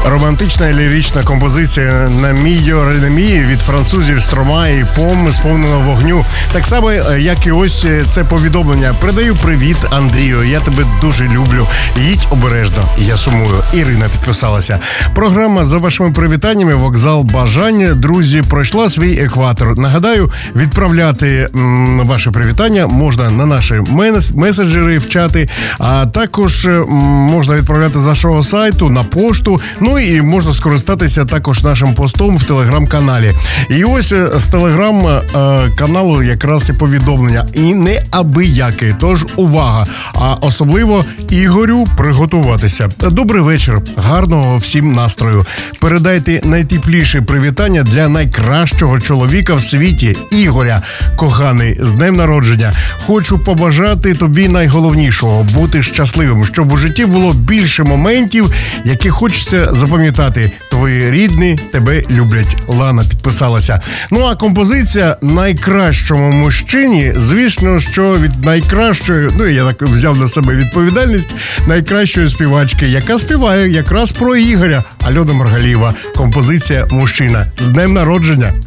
Романтична і лірична композиція «На мійо ренемі» від французів Стромае і Пом, сповнена вогню. Так само, як і ось це повідомлення. Передаю привіт, Андрію, я тебе дуже люблю. Їдь обережно, я сумую. Ірина підписалася. Програма за вашими привітаннями «Вокзал бажання». Друзі, пройшла свій екватор. Нагадаю, відправляти ваші привітання можна на наші меседжери в чати, а також можна відправляти з нашого сайту на пошту. Ну і можна скористатися також нашим постом в телеграм-каналі. І ось з телеграм-каналу якраз і повідомлення. І не абияке, тож увага. А особливо Ігорю приготуватися. Добрий вечір, гарного всім настрою. Передайте найтепліші привітання для найкращого чоловіка в світі, Ігоря. Коханий, з днем народження. Хочу побажати тобі найголовнішого – бути щасливим, щоб у житті було більше моментів, які хочеться запам'ятати. Твої рідні тебе люблять. Лана підписалася. Ну а композиція «Найкращому мужчині», звісно, що від найкращої, я так взяв на себе відповідальність, найкращої співачки, яка співає якраз про Ігоря, Альона Маргалієва. Композиція «Мужчина». З днем народження!